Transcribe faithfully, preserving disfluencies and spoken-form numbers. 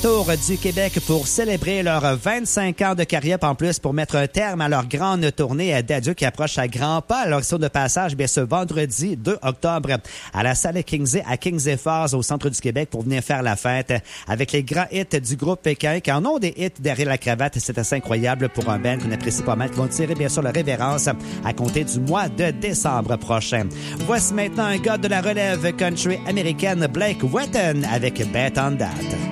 Tour du Québec pour célébrer leurs vingt-cinq ans de carrière, en plus pour mettre un terme à leur grande tournée d'adieu qui approche à grands pas. Alors, ils sont de passage bien, ce vendredi deux octobre à la salle Kingsey à Kingsey Falls au centre du Québec pour venir faire la fête avec les grands hits du groupe Pékin qui en ont des hits derrière la cravate. C'est assez incroyable pour un band qu'on apprécie pas mal, qui vont tirer bien sûr leur révérence à compter du mois de décembre prochain. Voici maintenant un gars de la relève country américaine, Blake Wheaton avec Bet on That.